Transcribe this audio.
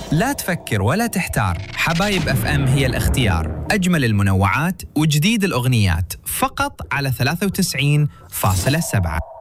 لا تفكر ولا تحتار، حبايب اف ام هي الاختيار. أجمل المنوعات وجديد الأغنيات فقط على 93.7.